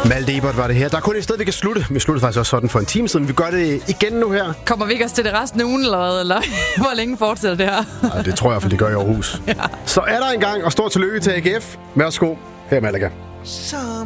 Malte Ebert var det her. Der er kun et sted, vi kan slutte. Vi sluttede faktisk også sådan for en time siden. Vi gør det igen nu her. Kommer vi ikke også til det resten af ugen, eller hvor længe fortsætter det her? Ja, det tror jeg, for det gør i Aarhus. Ja. Så er der en gang, og stort tillykke til AGF. Værsgo, her er Malaga.